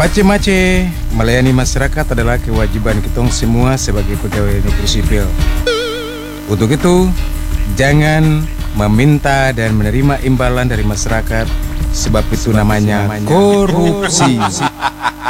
Mace-mace, melayani masyarakat adalah kewajiban kita semua sebagai pegawai negeri sipil. Untuk itu, jangan meminta dan menerima imbalan dari masyarakat, sebab itu namanya korupsi.